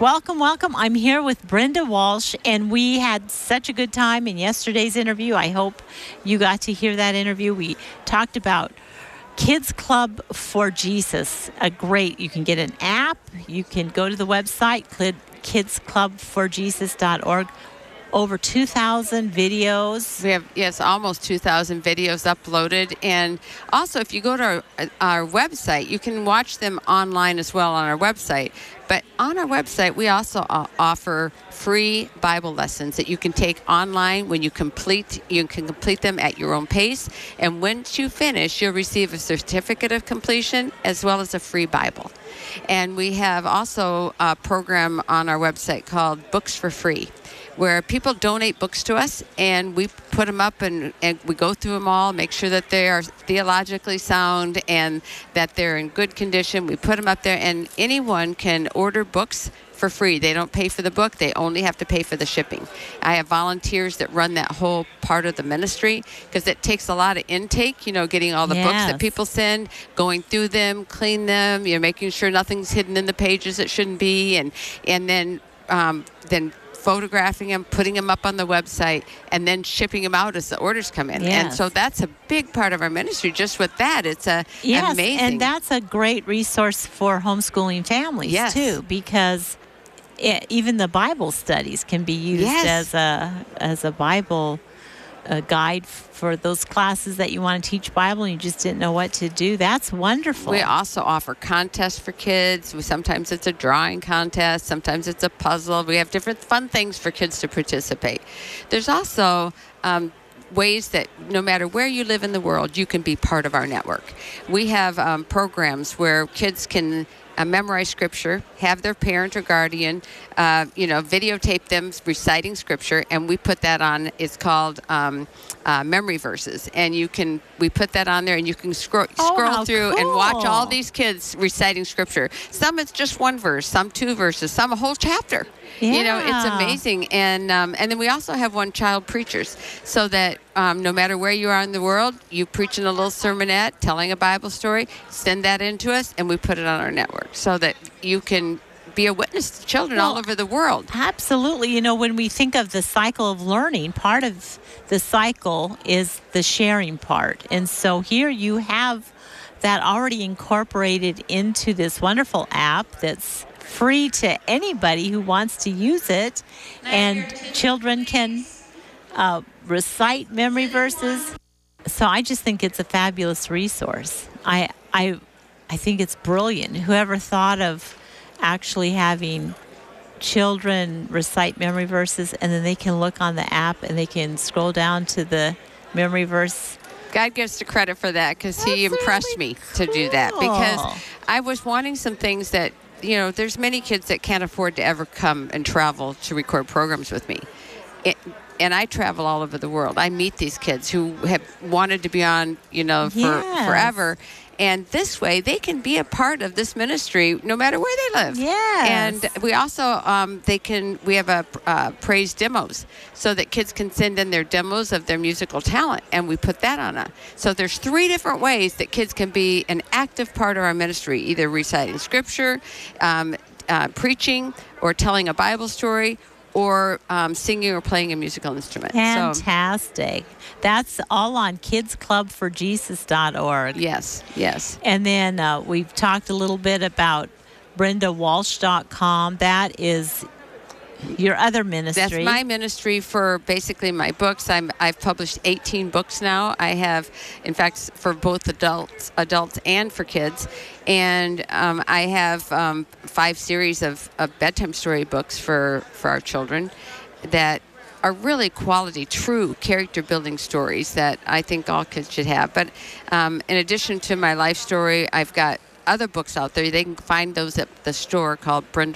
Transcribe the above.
Welcome, welcome. I'm here with Brenda Walsh, and we had such a good time in yesterday's interview. I hope you got to hear that interview. We talked about Kids Club for Jesus. You can get an app. You can go to the website, kidsclubforjesus.org. Over 2,000 videos. We have, almost 2,000 videos uploaded. And also, if you go to our website, you can watch them online as well on our website. But on our website, we also offer free Bible lessons that you can take online. When you can complete them at your own pace. And once you finish, you'll receive a certificate of completion as well as a free Bible. And we have also a program on our website called Books for Free, where people donate books to us, and we put them up and we go through them all, make sure that they are theologically sound and that they're in good condition. We put them up there, and anyone can order books for free. They don't pay for the book. They only have to pay for the shipping. I have volunteers that run that whole part of the ministry because it takes a lot of intake, getting all the books that people send, going through them, clean them, making sure nothing's hidden in the pages that shouldn't be, and then photographing them, putting them up on the website, and then shipping them out as the orders come in. Yes. And so that's a big part of our ministry. Just with that, it's amazing. And that's a great resource for homeschooling families, too, because even the Bible studies can be used as a Bible guide for those classes that you want to teach Bible and you just didn't know what to do. That's wonderful. We also offer contests for kids. Sometimes it's a drawing contest. Sometimes it's a puzzle. We have different fun things for kids to participate. There's also ways that no matter where you live in the world, you can be part of our network. We have programs where kids can memorize scripture, have their parent or guardian, videotape them reciting scripture, and we put that on. It's called memory verses, and we put that on there, and you can scroll through and watch all these kids reciting scripture. Some it's just one verse, some 2 verses, some a whole chapter. It's amazing. And then we also have one child preachers, so that no matter where you are in the world, you preaching a little sermonette, telling a Bible story, send that in to us, and we put it on our network so that you can be a witness to children all over the world. Absolutely. When we think of the cycle of learning, part of the cycle is the sharing part. And so here you have that already incorporated into this wonderful app that's free to anybody who wants to use it. And children can recite memory verses. So I just think it's a fabulous resource. I think it's brilliant. Whoever thought of actually having children recite memory verses, and then they can look on the app and they can scroll down to the memory verse. God gets the credit for that because he impressed me to do that, because I was wanting some things that, there's many kids that can't afford to ever come and travel to record programs with me. And I travel all over the world. I meet these kids who have wanted to be on, forever. And this way, they can be a part of this ministry no matter where they live. Yes. And we also, we have praise demos so that kids can send in their demos of their musical talent, and we put that on. So there's 3 different ways that kids can be an active part of our ministry, either reciting scripture, preaching, or telling a Bible story, or singing or playing a musical instrument. Fantastic. That's all on kidsclubforjesus.org. Yes. And then we've talked a little bit about BrendaWalsh.com. That is your other ministry. That's my ministry for basically my books. I've published 18 books now. I have, in fact, for both adults and for kids. And I have 5 series of bedtime story books for our children that are really quality, true character-building stories that I think all kids should have. But in addition to my life story, I've got other books out there. They can find those at the store called Brenda